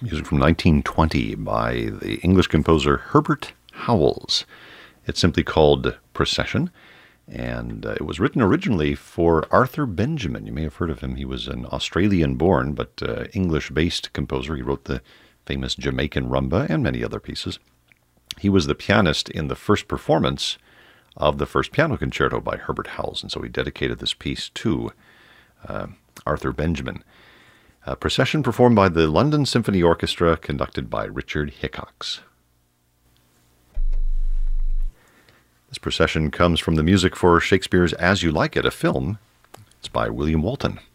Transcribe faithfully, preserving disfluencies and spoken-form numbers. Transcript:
Music from nineteen twenty by the English composer Herbert Howells. It's simply called Procession, and uh, it was written originally for Arthur Benjamin. You may have heard of him. He was an Australian-born but uh, English-based composer. He wrote the famous Jamaican Rumba and many other pieces. He was the pianist in the first performance of the first piano concerto by Herbert Howells, and so he dedicated this piece to uh, Arthur Benjamin. A procession performed by the London Symphony Orchestra, conducted by Richard Hickox. This procession comes from the music for Shakespeare's As You Like It, a film. It's by William Walton.